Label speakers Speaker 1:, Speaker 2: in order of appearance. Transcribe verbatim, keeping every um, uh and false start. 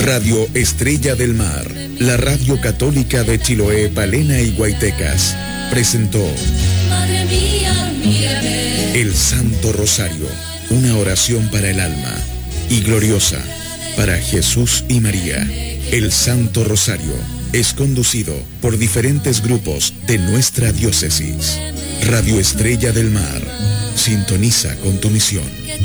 Speaker 1: Radio Estrella del Mar, la radio católica de Chiloé, Palena y Guaytecas, presentó
Speaker 2: Madre mía, mírame.
Speaker 1: El Santo Rosario, una oración para el alma, y gloriosa para Jesús y María. El Santo Rosario es conducido por diferentes grupos de nuestra diócesis. Radio Estrella del Mar, sintoniza con tu misión.